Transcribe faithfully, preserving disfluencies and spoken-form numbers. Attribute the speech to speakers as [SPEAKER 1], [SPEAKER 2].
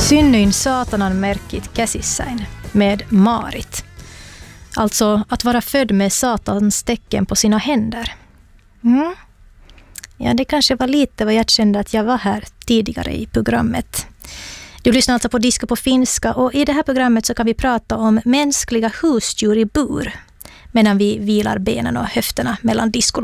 [SPEAKER 1] Synnyin saatanan merkit käsissäin med Marit. Alltså att vara född med satans tecken på sina händer. Mm. Ja, det kanske var lite vad jag kände att jag var här tidigare i programmet. Du lyssnar alltså på Disco på finska, och i det här programmet så kan vi prata om mänskliga husdjur i bur medan vi vilar benen och höfterna mellan diskolådorna.